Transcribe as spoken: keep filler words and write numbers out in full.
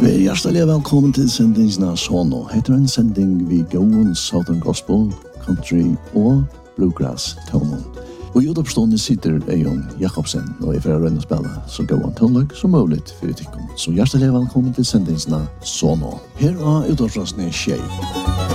Vi er hjertelig velkommen til sendingsna Sono. Heter en sending vi gåen Southern Gospel, Country og Bluegrass tonen. Og i utoppstående sitter Eion Jakobsen, og jeg får rønne spille så gåen tonløk som mulig for utikken. Så hjertelig velkommen til sendingsna Sono. Her er utoppstående Tjej.